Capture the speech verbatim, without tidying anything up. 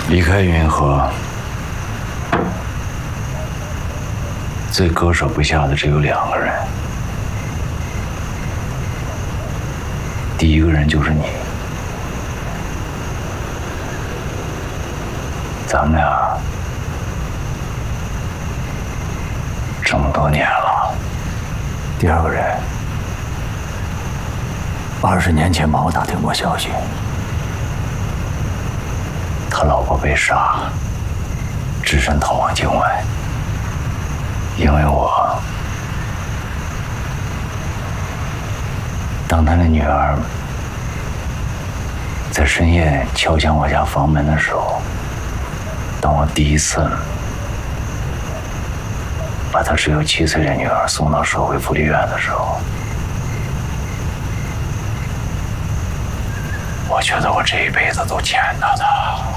离开云河，最割舍不下的只有两个人。第一个人就是你，咱们俩这么多年了。第二个人，二十年前帮我打听过消息，他老婆被杀，只身逃往境外。因为我，当他的女儿在深夜敲响我家房门的时候，当我第一次把他只有七岁的女儿送到社会福利院的时候，我觉得我这一辈子都欠他的。